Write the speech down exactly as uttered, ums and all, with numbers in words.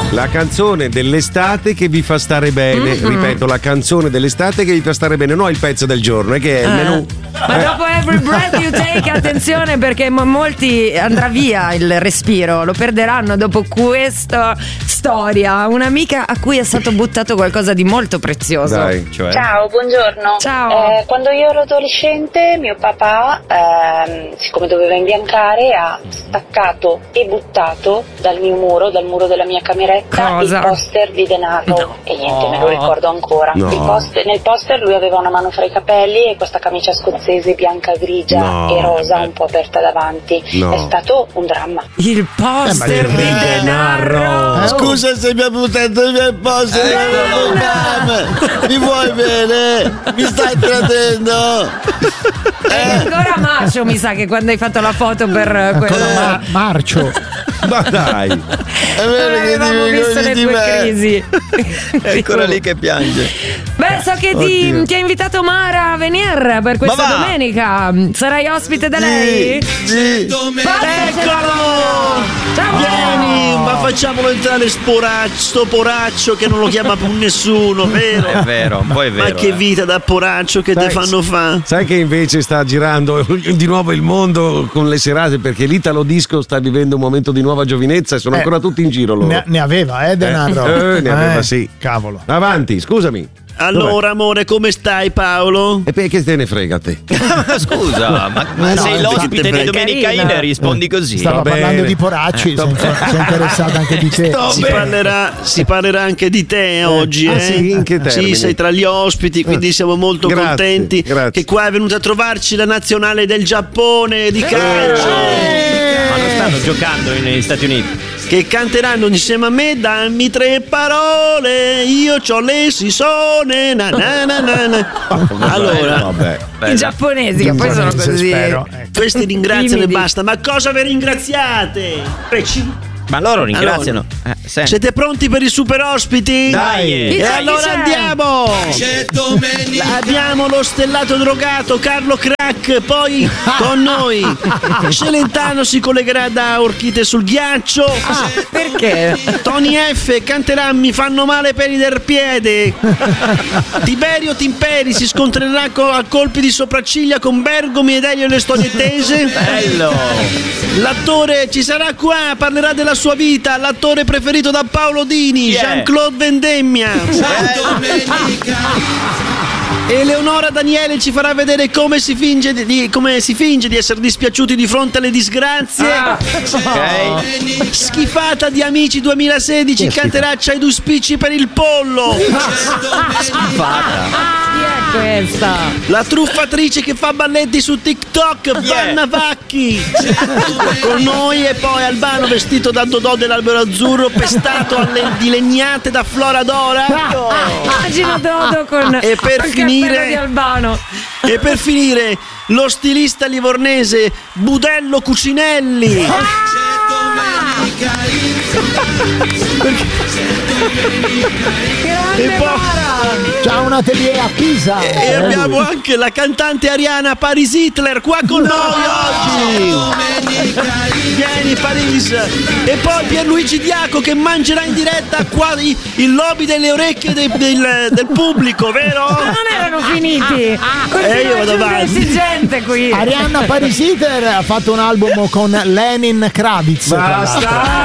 La canzone dell'estate che vi fa stare bene. Mm-hmm. Ripeto, la canzone dell'estate che vi fa stare bene, non il pezzo del giorno, è che è il eh. menù. Ma eh. dopo Every Breath You Take, attenzione, perché m- molti andrà via il respiro, lo perderanno dopo questa storia. Un'amica a cui è stato buttato qualcosa di molto prezioso. Dai, cioè. Ciao, buongiorno. Ciao. Eh, quando io ero adolescente, mio papà, ehm, siccome doveva imbiancare, ha staccato e buttato dal mio muro, dal muro della mia cameretta, Cosa? il poster di denaro. No. E niente, me lo ricordo ancora. No. Il poster, nel poster lui aveva una mano fra i capelli e questa camicia scozzese bianca, grigia No. e rosa, un po' aperta davanti. No. È stato un dramma. Il poster Eh, ma di il denaro. Eh, Scusa se mi ha buttato nel posto, eh, mi vuoi bene? Mi stai tradendo? È ancora Macio, mi sa, che quando hai fatto la foto per quello. Ma- Marcio. Ma dai. È vero che Avevamo ti visto ricordi le di tue me? crisi. È ancora lì che piange. Beh, so che ti, Oddio. ti ha invitato Mara a venire per questa Ma va! domenica. Sarai ospite da lei? Sì. Eccolo! Ciao! Vieni, ma facciamolo entrare sporaccio, sto poraccio che non lo chiama più nessuno, vero? È vero, un po' è vero. Ma che vita da poraccio che Sai- te fanno fa? Sai che invece sta girando di nuovo il mondo con le serate, perché l'Italo Disco sta vivendo un momento di nuova giovinezza e sono Eh, ancora tutti in giro loro. Ne, ne aveva, eh, denaro. Eh, ne aveva, sì. Cavolo. Avanti, scusami. Allora, amore, come stai, Paolo? E perché te ne frega te? Scusa, ma, ma no, sei l'ospite infatti, di Domenica carina. In e rispondi così. Stava Va parlando bene. di poracci, Eh, si è inf- si è interessata anche di te. Si parlerà, si parlerà anche di te oggi, Ah, eh? sì? In che termini? Sì, sei tra gli ospiti, quindi siamo molto Grazie, contenti grazie. che qua è venuta a trovarci la nazionale del Giappone di calcio. Ma non stanno giocando negli Stati Uniti. Che canteranno insieme a me, dammi tre parole, io c'ho le sisone, na na na na na. Allora, Vabbè. Beh, I giapponesi che poi sono Giapponese, così. spero. Ecco. questi ringraziano e Timidi. basta, ma cosa vi ringraziate? Preci- ma loro ringraziano. Eh, senti. Siete pronti per i super ospiti? Dai. Chi E c'è, chi allora c'è? andiamo! Abbiamo lo stellato drogato Carlo Crack, poi con noi Celentano si collegherà da Orchite sul ghiaccio. Ah, perché? Tony F canterà Mi fanno male peli del piede. Tiberio Timperi si scontrerà co- a colpi di sopracciglia con Bergomi ed Elio e le storie tese. Bello. L'attore ci sarà qua, parlerà della sua vita, l'attore preferito da Paolo Dini, Chi è? Jean-Claude Vendemmia. Eleonora Daniele ci farà vedere come si finge di, di- come si finge di essere dispiaciuti di fronte alle disgrazie. Ah. Ok. Schifata di Amici duemilasedici canterà C'hai due spicci per il pollo. Chi è questa? La truffatrice che fa balletti su TikTok, Vanna Vacchi. Con noi, e poi Albano vestito da Dodò dell'Albero Azzurro, pestato alle, di legnate da Flora Dora. Immagino Dodo con E per col finire- cappello di Albano. E per finire, lo stilista livornese Budello Cucinelli. Grande E poi- Mara! C'ha un atelier a Pisa. E Eh, abbiamo anche la cantante Ariana Paris Hitler qua con noi oggi. Vieni Paris. E poi Pierluigi Diaco che mangerà in diretta qua i- il lobby delle orecchie de- del, del pubblico, vero? Ma non erano finiti. Continua Eh, io a vado aggiungersi avanti. gente qui. Arianna Paris Hitler ha fatto un album con Lenin Kravitz. tra l'altro. Basta!